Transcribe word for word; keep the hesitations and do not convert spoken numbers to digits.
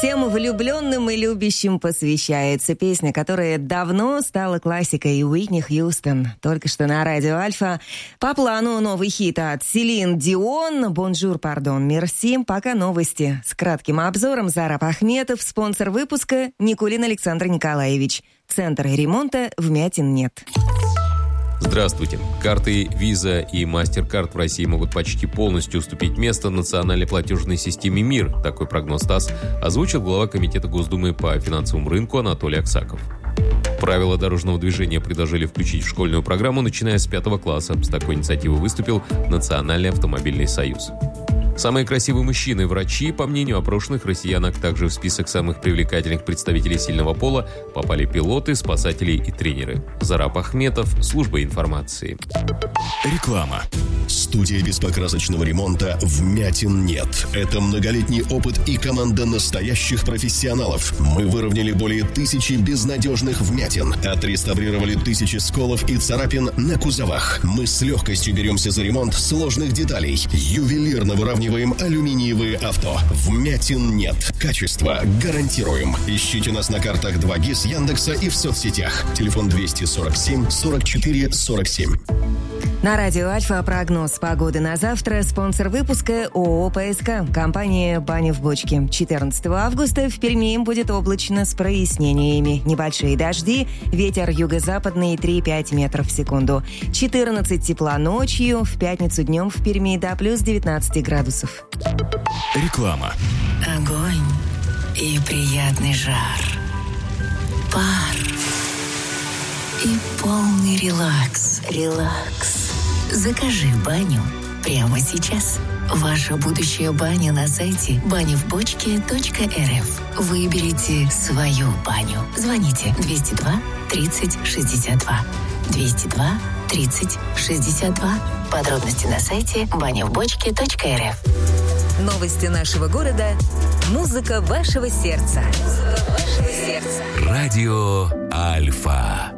Всем влюбленным и любящим посвящается песня, которая давно стала классикой. Уитни Хьюстон. Только что на радио Альфа. По плану новый хит от Селин Дион. Бонжур, пардон, мерси. Пока новости. С кратким обзором Зараб Ахметов. Спонсор выпуска Никулин Александр Николаевич. Центр ремонта вмятин нет. Здравствуйте. Карты Visa и MasterCard в России могут почти полностью уступить место национальной платежной системе МИР. Такой прогноз ТАСС озвучил глава Комитета Госдумы по финансовому рынку Анатолий Аксаков. Правила дорожного движения предложили включить в школьную программу, начиная с пятого класса. С такой инициативой выступил Национальный автомобильный союз. Самые красивые мужчины – врачи, по мнению опрошенных россиянок. Также в список самых привлекательных представителей сильного пола попали пилоты, спасатели и тренеры. Зараб Ахметов, служба информации. Реклама. Студия беспокрасочного ремонта «Вмятин нет». Это многолетний опыт и команда настоящих профессионалов. Мы выровняли более тысячи безнадежных вмятин, отреставрировали тысячи сколов и царапин на кузовах. Мы с легкостью беремся за ремонт сложных деталей. Ювелирно выравниваем алюминиевые авто. Вмятин нет. Качество гарантируем. Ищите нас на картах два ГИС, Яндекса и в соцсетях. Телефон двести сорок семь сорок четыре сорок семь. На радио Альфа прогноз погоды на завтра. Спонсор выпуска ООО ПСК. Компания «Баня в бочке». четырнадцатого августа в Перми будет облачно с прояснениями. Небольшие дожди. Ветер юго-западный три-пять метров в секунду. четырнадцать тепла ночью. В пятницу днем в Перми до плюс девятнадцать градусов. Реклама. Огонь и приятный жар. Пар и полный релакс. Релакс. Закажи баню прямо сейчас. Ваша будущая баня на сайте баня в бочке точка эр эф. Выберите свою баню. Звоните двести два тридцать шестьдесят два. двести два тридцать шестьдесят два. Подробности на сайте баня в бочке точка эр эф. Новости нашего города. Музыка вашего сердца. Музыка вашего сердца. Радио Альфа.